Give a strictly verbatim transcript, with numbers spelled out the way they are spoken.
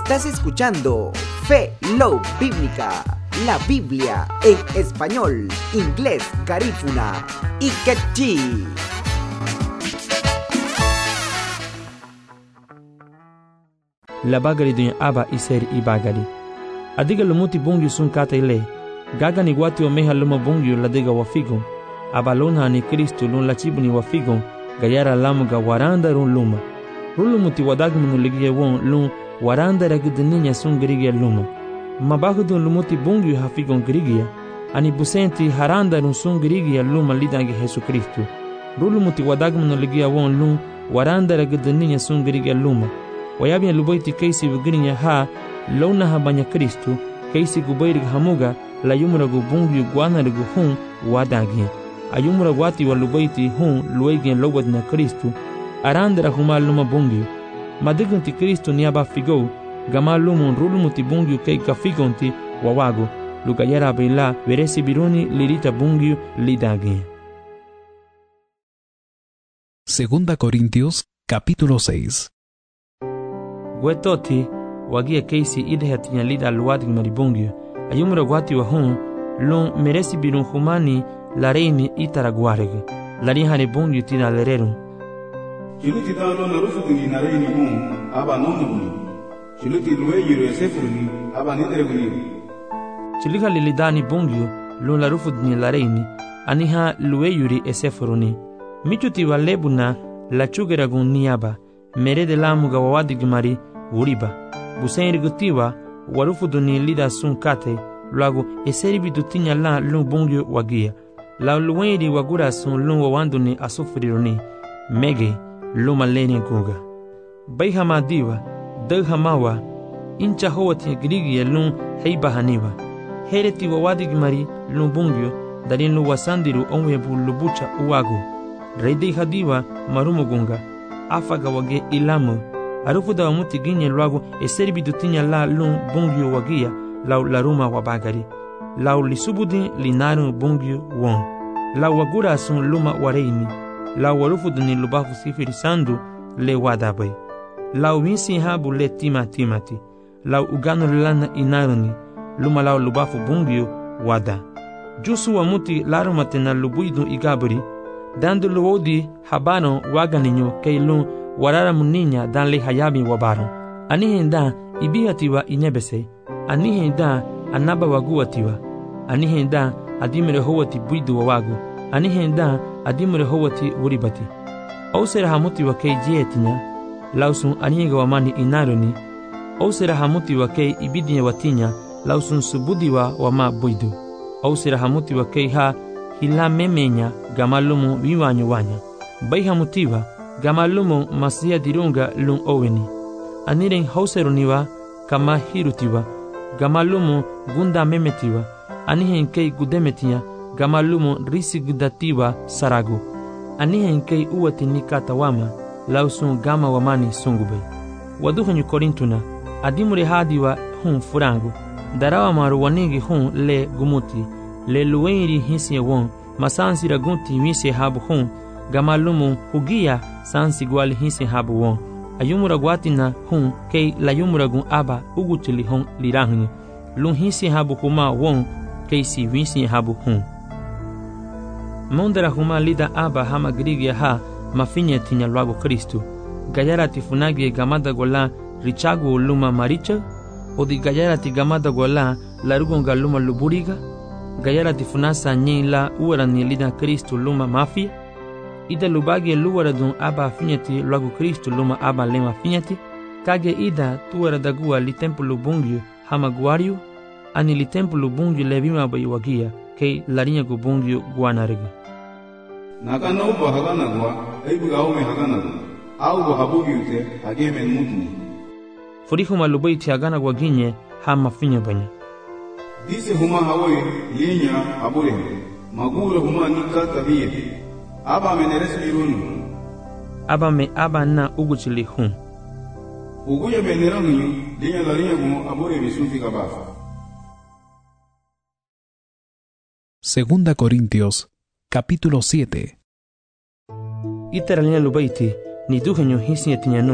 Estás escuchando Fe Love Bíblica, la Biblia en español, inglés, garífuna y quechí. La bagari dunya aba iser i bagari. Adiga lumuti bungyu sun kata ile. Gaga ni wati o meha luma bungyu la diga wafigo. Abalona ni Kristo lun la chibu ni wafigo. Gayara lamuga waranda run luma. Rulumuti wadagminu ligia won lun waranda ragidininya sun girigia luma. Mabagudun lumuti bungyu hafigon girigia. Ani busenti haranda run sun girigia luma lidangi Jesu Kristo. Rulumuti wadagminu ligia won lun waranda ragidininya sun girigia luma. Wayabia lubaiti kaisi vigirinya ha lona habanya Kristo kaisi gubairi hamuga la yumura gubungyu guana rigu hun wadagia. Ayumura wati wa lubaiti hun luegien lobad na Kristo arandara huma luma bungyu. Madigunti Kristo niaba figo gama lumun rulumuti bungyu kei kafigonti wawago lugayara bela veresi biruni lirita bungyu lidagia. Segunda Corintios capítulo seis. Gwetoti wagia keisi idhe tinya lida luwadig maribungyo ayumura gwati wa hun lun meresi birun humani lareini itaraguareg lari hane bungyo tina lererun Chiluti talo na rufu tuni nareini hun aba nonuni Chiluti luwe yuru esefuruni aba nidreguni Chilika lilidani bungyo lun la rufu tuni lareini aniha luwe yuri esefuruni michuti wa lebuna la chugeragun niaba mere de lamuga wawadig mari uriba busain gutiwa warufu duni lida sun kate luago eseri bidutinya la lun bungyo wagia la luwenri wagura sun lun wawanduni asufriruni mege luma lene guga bai hama diwa dag hamawa incha howati grigi lun heiba haniwa hereti wawadig mari lun bungyo darin lu wasandiru onwebu lubucha uwago reidi hadiwa marumugunga afaga wage ilamu arufu da wamuti ginye luago eseri bidutinya la lun bungyo wagia lau laruma wabagari lau lisubudi linaru bungyo won lau wagura sun luma wareini lau warufu duni lubafu sifiri sandu le wadabai lau winsi habu le tima timati lau uganu lana inaruni luma lau lubafu bungyo wada jusu wamuti laruma tena lubuidu igaburi dando luodi habano waganinyo kei lun warara muninya dan le hayabi wabaro anihenda ibihatiwa inebese anihenda anaba waguatiwa anihenda adimere howati buidu wawagu anihenda adimere howati uribati ausera hamuti wa kei jietinya lausun aniga wamani inaruni ausera hamuti wa kei ibidinya watinya lausun subudiwa wama buidu ausera hamuti wa kei ha hila memenya gamalumu viwanyo wanya bai hamutiwa gamalumu masia dirunga lun oweni aniren hauseruniwa kama hirutiwa gamalumu gunda memetiwa anihen kei gudemetia gamalumu risigudatiwa saragu anihen kei uwati nikatawama lausun gama wamani sungubai waduhanyu korintuna adimure hadiwa hun furangu darawa maru wanigi hun le gumuti le luwenri hinsi won masansi ragunti wisi habu hun gamalumu hugia sansi gwali hinsi habu won ayumura gwatina hun kei layumura gun aba ugutili hun lirahni lun hinsi habu huma won kei si wisi habu hun mondara huma lida aba hama grigia ha mafinya tinya luago Kristo gayara tifunagi gamada gola richagu luma maricha odi gayara ti gamada gola larugonga luma luburiga gayara tifunasa nyila uara ni lida Kristo luma mafia ida lubagi luara dun aba finyati luago Kristo luma aba lema finyati kage ida tuara dagua li templo bungyo hama guario ani li templo bungyo levima bai wagia kei larinya go bungyo guanarega Nakana uba haganagwa eibu gaume haganagu au go habugiyute hageme mutni Furihu malubaiti haganagwa ginye hama finya banya Dise huma hawoye yenya habure magura huma nikata biye aba meneres birunu aba me aba na uguchili hun uguye menerangu linya larinya go abure bisufi kabafa Segunda Corintios capítulo siete. Iteralina lubaiti ni duhenyo hisi etinyanu